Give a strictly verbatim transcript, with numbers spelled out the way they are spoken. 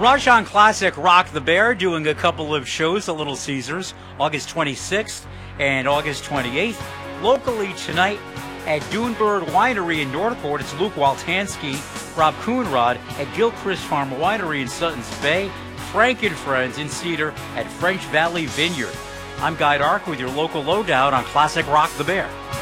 Rajon Classic Rock the Bear doing a couple of shows at Little Caesars, August twenty-sixth and August twenty-eighth. Locally tonight at Dunebird Winery in Northport, it's Luke Waltansky, Rob Coonrod at Gilchrist Farm Winery in Sutton's Bay, Frank and Friends in Cedar at French Valley Vineyard. I'm Guy Dark with your local lowdown on Classic Rock the Bear.